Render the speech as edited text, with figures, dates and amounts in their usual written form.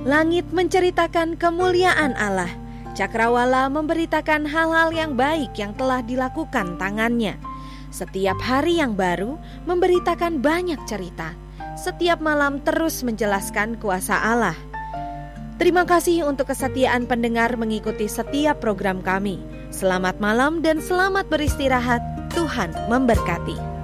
Langit menceritakan kemuliaan Allah. Cakrawala memberitakan hal-hal yang baik yang telah dilakukan tangannya. Setiap hari yang baru memberitakan banyak cerita. Setiap malam terus menjelaskan kuasa Allah. Terima kasih untuk kesetiaan pendengar mengikuti setiap program kami. Selamat malam dan selamat beristirahat. Tuhan memberkati.